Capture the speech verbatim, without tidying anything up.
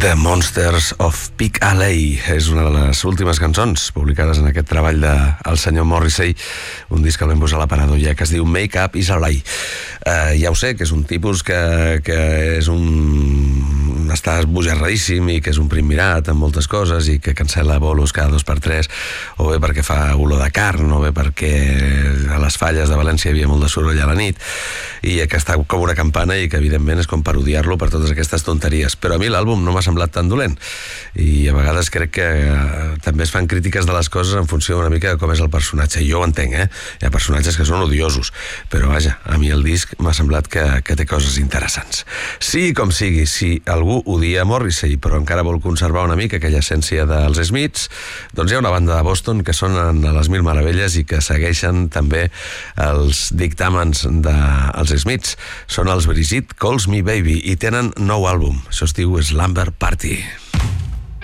The Monsters of Peak Alley és una de les últimes cançons publicades en aquest treball del senyor Morrissey, un disc que el vam posar a l'aparador ja, que es diu Make Up Is a Lie. Uh, ja ho sé, que és un tipus que, que és un... està esbojarradíssim i que és un primmirat en moltes coses i que cancel·la bolos cada dos per tres, o bé perquè fa olor de carn, o bé perquè a les falles de València hi havia molt de soroll a la nit, i que està com una campana i que evidentment és com per odiar-lo per totes aquestes tonteries. Però a mi l'àlbum no m'ha semblat tan dolent, i a vegades crec que eh, també es fan crítiques de les coses en funció una mica de com és el personatge, i jo ho entenc, eh? Hi ha personatges que són odiosos, però vaja, a mi el disc m'ha semblat que, que té coses interessants. Sí, com sigui, si algú odia Morrissey però encara vol conservar una mica aquella essència dels Smiths, doncs hi ha una banda de Boston que sonen a les mil meravelles i que segueixen també els dictàmens dels Smiths. Són els Brigitte Calls Me Baby i tenen nou àlbum, això es diu Slumber Party.